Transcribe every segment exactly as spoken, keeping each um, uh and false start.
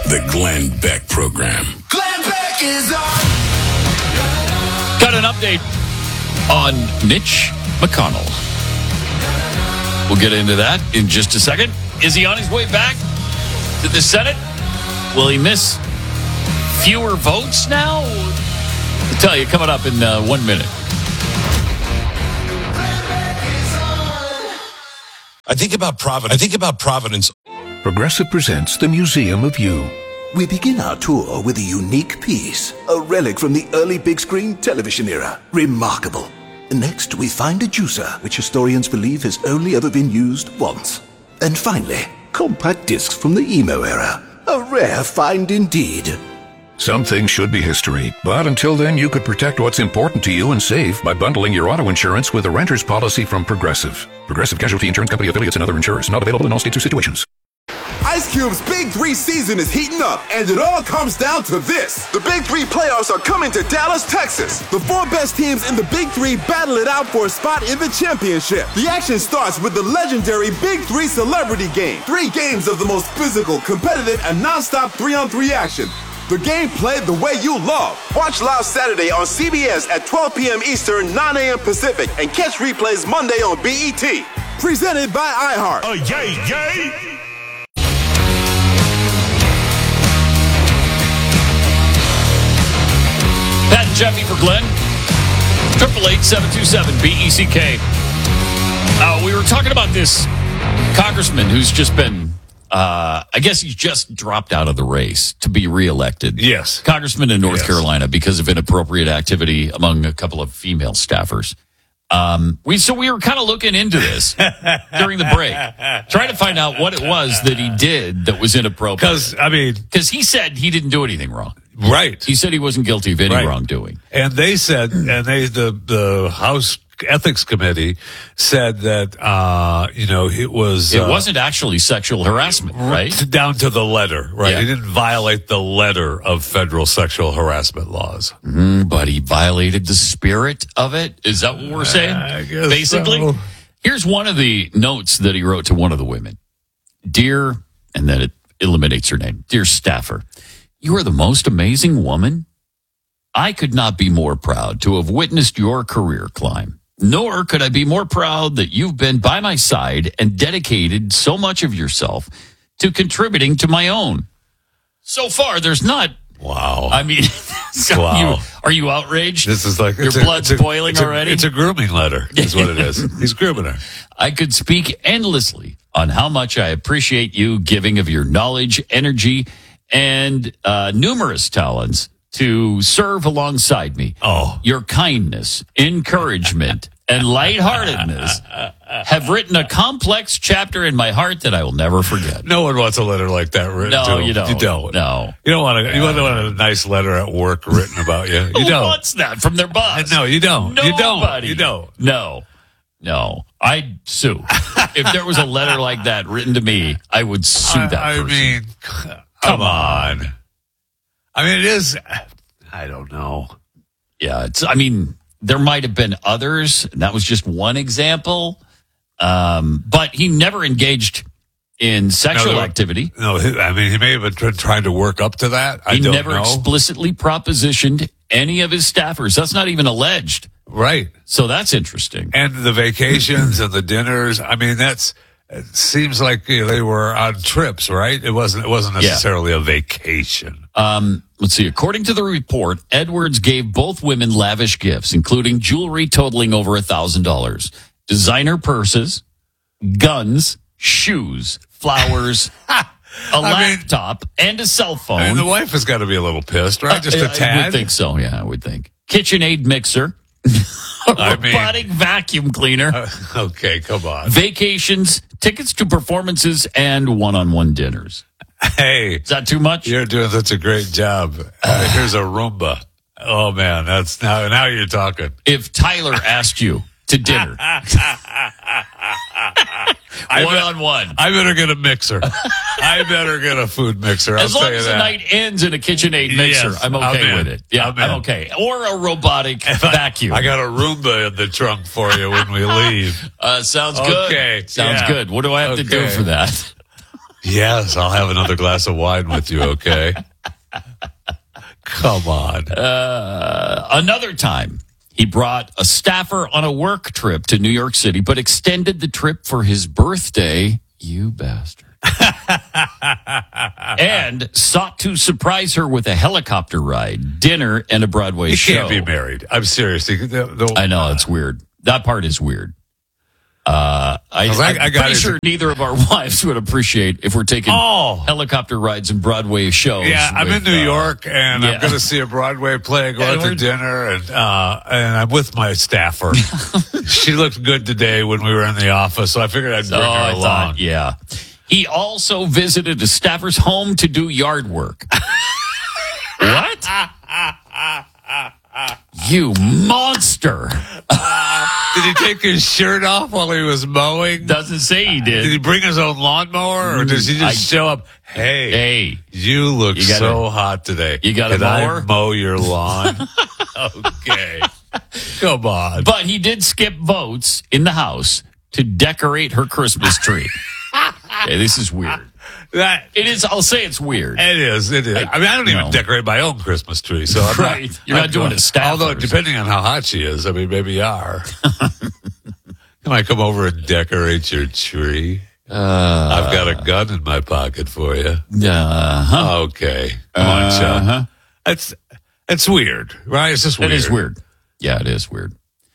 The Glenn Beck Program. Glenn Beck is on. Got an update on Mitch McConnell. We'll get into that in just a second. Is he on his way back to the Senate? Will he miss fewer votes now? I'll tell you, coming up in uh, one minute. I think about Providence. I think about Providence. Progressive presents the Museum of You. We begin our tour with a unique piece, a relic from the early big screen television era. Remarkable. Next, we find a juicer, which historians believe has only ever been used once. And finally, compact discs from the emo era. A rare find indeed. Some things should be history, but until then, you could protect what's important to you and save by bundling your auto insurance with a renter's policy from Progressive. Progressive Casualty Insurance Company affiliates and other insurers. Not available in all states or situations. Ice Cube's Big Three season is heating up, and it all comes down to this. The Big Three playoffs are coming to Dallas, Texas. The four best teams in the Big Three battle it out for a spot in the championship. The action starts with the legendary Big Three Celebrity Game. Three games of the most physical, competitive, and nonstop three-on-three action. The game played the way you love. Watch live Saturday on C B S at twelve p.m. Eastern, nine a.m. Pacific, and catch replays Monday on B E T. Presented by iHeart. Oh, yay, yay! Pat and Jeffy for Glenn. triple eight seven two seven B E C K. Uh, we were talking about this congressman who's just been, uh, I guess he's just dropped out of the race to be reelected. Yes. Congressman in North Yes. Carolina because of inappropriate activity among a couple of female staffers. Um, we so we were kind of looking into this during the break, trying to find out what it was that he did that was inappropriate. Because, I mean, Because he said he didn't do anything wrong. right. He said he wasn't guilty of any Right. wrongdoing. And they said, and they, the, the House Ethics Committee said that, uh, you know, it was. It uh, wasn't actually sexual harassment, right? Down to the letter, right? Yeah. He didn't violate the letter of federal sexual harassment laws. Mm, but he violated the spirit of it. Is that what we're saying? I guess Basically, so. Here's one of the notes that he wrote to one of the women. Dear, and then it eliminates her name. Dear staffer, you are the most amazing woman. I could not be more proud to have witnessed your career climb. Nor could I be more proud that you've been by my side and dedicated so much of yourself to contributing to my own. So far, there's not. Wow. I mean, so Wow. you, are you outraged? This is like Your it's a- blood's it's a- boiling it's a- already? It's a grooming letter, is what it is. He's grooming her. I could speak endlessly on how much I appreciate you giving of your knowledge, energy, and uh, numerous talents to serve alongside me. Oh. Your kindness, encouragement, and lightheartedness have written a complex chapter in my heart that I will never forget. No one wants a letter like that written No, to them. you don't. You don't. No. You don't want to. You want to want a nice letter at work written about you. You Who don't. wants that from their boss? No, you don't. You don't. Nobody. You don't. No. No. I'd sue. If there was a letter like that written to me, I would sue that I, I person. mean, come, Come on. I mean, it is. I don't know. Yeah, it's. I mean, there might have been others. And that was just one example. Um, but he never engaged in sexual No, there- activity. No, he- I mean, he may have been tr- trying to work up to that. I He don't never know. explicitly propositioned any of his staffers. That's not even alleged. Right. So that's interesting. And the vacations and the dinners. I mean, that's. It seems like you know, they were on trips, right? It wasn't. It wasn't necessarily a vacation. Um, let's see. According to the report, Edwards gave both women lavish gifts, including jewelry totaling over a thousand dollars, designer purses, guns, shoes, flowers, a I mean- laptop, and a cell phone. I mean, the wife has got to be a little pissed, right? Just I- a I tad. would think so. Yeah, I would think. KitchenAid mixer, a I mean- robotic vacuum cleaner, Uh, okay, come on. vacations, tickets to performances, and one-on-one dinners. Hey, Is that too much? you're doing such a great job. Uh, here's a Roomba. Oh man, that's now. Now you're talking. If Tyler asked you to dinner, I one bet- on one. I better get a mixer. I better get a food mixer. I'll As long tell you as that. the night ends in a KitchenAid mixer, Yes, I'm okay I'm in. with it. Yeah, I'm I'm, in. okay. Or a robotic vacuum. I got a Roomba in the trunk for you when we leave. uh, sounds good. Okay, Sounds yeah. good. What do I have to do Okay. for that? Yes, I'll have another glass of wine with you, okay? Come on. Uh, another time, he brought a staffer on a work trip to New York City, but extended the trip for his birthday. You bastard. And sought to surprise her with a helicopter ride, dinner, and a Broadway You show. can't be married. I'm serious. The- the- I know, it's weird. That part is weird. Uh, I, I- I'm I got pretty it. sure neither of our wives would appreciate if we're taking Oh. helicopter rides and Broadway shows. Yeah, I'm in with, New uh, York, and yeah. I'm going to see a Broadway play, go And out to we're- dinner, and uh, and I'm with my staffer. She looked good today when we were in the office, so I figured I'd bring Oh, her I along. thought, yeah. He also visited a staffer's home to do yard work. What? You monster. Did he take his shirt off while he was mowing? Doesn't say he Did he did. bring his own lawnmower, or does he just I- show up? Hey, Hey, you look You gotta- so hot today. you got a Can I mower? mow your lawn? Okay, come on. but he did skip votes in the house to decorate her Christmas tree. Okay, this is weird. That It is, I'll say it's weird. it is. It is. I mean, I don't even No. decorate my own Christmas tree, so I'm Right. not. You're not I'm doing it staffers. Although, depending on how hot she is, I mean, maybe you are. Can I come over and decorate your tree? Uh, I've got a gun in my pocket for you. uh-huh. Okay, come on, Chuck. Uh-huh. It's it's weird, right? It's just It weird. is weird. Yeah, it is weird.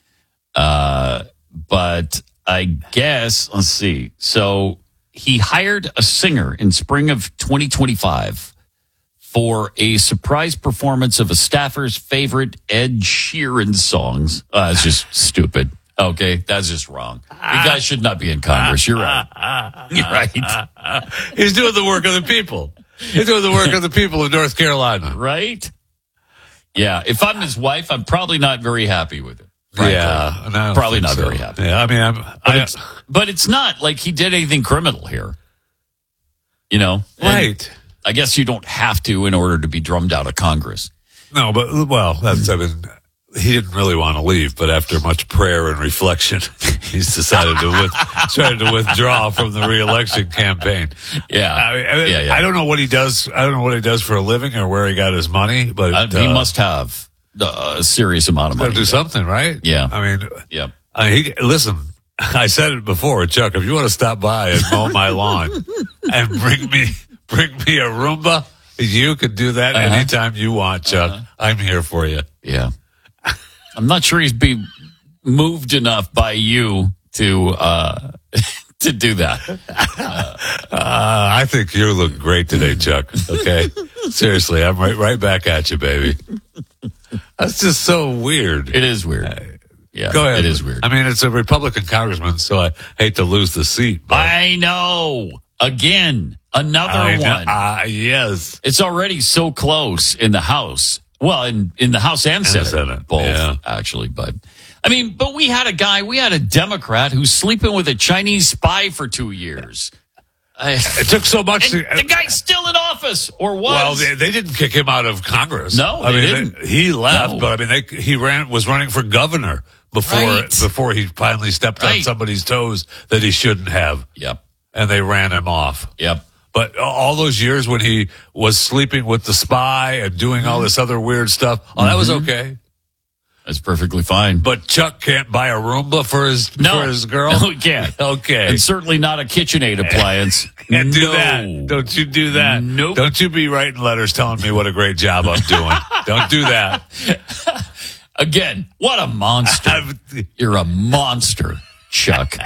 Uh, but I guess, let's see. So he hired a singer in spring of twenty twenty-five for a surprise performance of a staffer's favorite Ed Sheeran songs. Uh, it's just stupid. Okay, that's just wrong. You guys should not be in Congress. You're right. You're right. He's doing the work of the people. He's doing the work of the people of North Carolina. Right? Yeah, if I'm his wife, I'm probably not very happy with it. frankly. Yeah, no, I don't Probably think not so. very happy. Yeah, I mean, I'm, But, I, it's, but it's not like he did anything criminal here. You know? And right. I guess you don't have to in order to be drummed out of Congress. No, but well, that's I mean, he didn't really want to leave, but after much prayer and reflection, he's decided to with, decided to withdraw from the reelection campaign. Yeah. I, mean, I, mean, yeah, yeah. I don't know what he does. I don't know what he does for a living or where he got his money, but Uh, he uh, must have uh, a serious amount of gotta money. do something, right? Yeah. I mean, Yep. I, he, listen. I said it before, Chuck. If you want to stop by and mow my lawn and bring me bring me a Roomba, you could do that Uh-huh. anytime you want, Chuck. Uh-huh. I'm here for you. Yeah. I'm not sure he's be moved enough by you to uh, to do that. Uh, I think you look great today, Chuck. Okay, seriously, I'm right right back at you, baby. That's just so weird. It is weird. Yeah, Go ahead. it is weird. I mean, it's a Republican congressman, so I hate to lose the seat. But I know. Again, another I know- one. uh, yes. It's already so close in the House. Well, in, in the House and, the Senate, Senate, both, yeah. actually. But, I mean, but we had a guy, we had a Democrat who's sleeping with a Chinese spy for two years. I, It took so much. and to, the guy's still in office, or was. Well, they, they didn't kick him out of Congress. No, I they mean, didn't. he left, No. but I mean, they, he ran was running for governor before Right. before he finally stepped on Right. somebody's toes that he shouldn't have, Yep, and they ran him off. yep. But all those years when he was sleeping with the spy and doing all this other weird stuff, oh, that was okay. That's perfectly fine. But Chuck can't buy a Roomba for his No. for his girl. No, he can't. Okay, And certainly not a KitchenAid appliance. can't do No. that. Don't you do that? Nope. Don't you be writing letters telling me what a great job I'm doing. Don't do that. Again, what a monster. You're a monster, Chuck.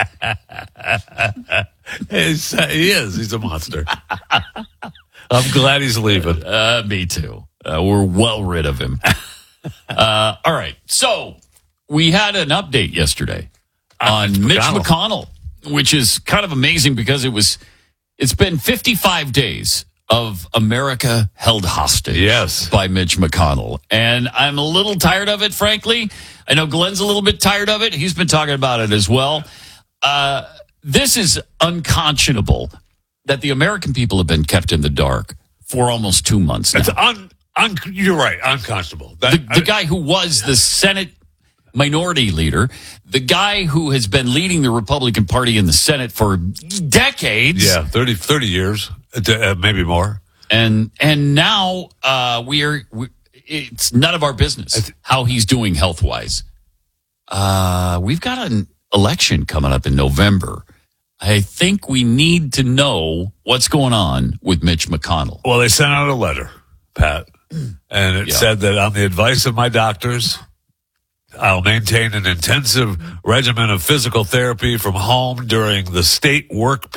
He's, uh, he is. He's a monster. I'm glad he's leaving. Uh, me too. Uh, we're well rid of him. Uh, all right. So we had an update yesterday on Mitch Mitch McConnell. McConnell, which is kind of amazing because it was, it's been fifty-five days of America held hostage. Yes. By Mitch McConnell. And I'm a little tired of it, frankly. I know Glenn's a little bit tired of it. He's been talking about it as well. Uh, this is unconscionable that the American people have been kept in the dark for almost two months now. It's un, un, you're right. Unconscionable. That, The, the guy who was the Senate minority leader, the guy who has been leading the Republican Party in the Senate for decades. Yeah, thirty, thirty years, uh, maybe more. And and now uh, we are. We, it's none of our business how he's doing health wise. Uh, we've got an election coming up in November. I think we need to know what's going on with Mitch McConnell. Well, they sent out a letter, Pat, and it Yeah. said that on the advice of my doctors, I'll maintain an intensive regimen of physical therapy from home during the state work